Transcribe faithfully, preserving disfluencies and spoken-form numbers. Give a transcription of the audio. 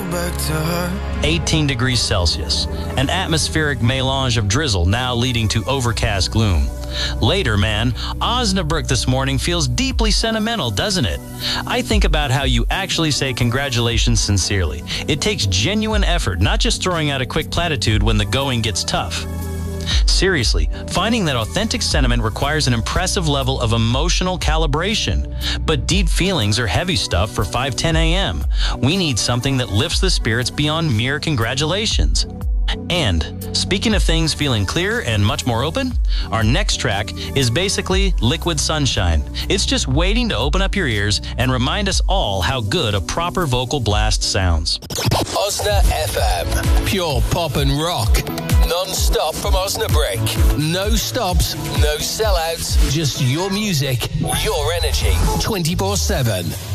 back to her. eighteen degrees Celsius. An atmospheric melange of drizzle now leading to overcast gloom. Later, man, Osnabrück this morning feels deeply sentimental, doesn't it? I think about how you actually say congratulations sincerely. It takes genuine effort, not just throwing out a quick platitude when the going gets tough. Seriously, finding that authentic sentiment requires an impressive level of emotional calibration. But deep feelings are heavy stuff for five ten a m We need something that lifts the spirits beyond mere congratulations. And speaking of things feeling clear and much more open, our next track is basically Liquid Sunshine. It's just waiting to open up your ears and remind us all how good a proper vocal blast sounds. Osna F M. Pure pop and rock. Non-stop from Osnabrück. No stops, no sellouts, just your music, your energy, twenty-four seven.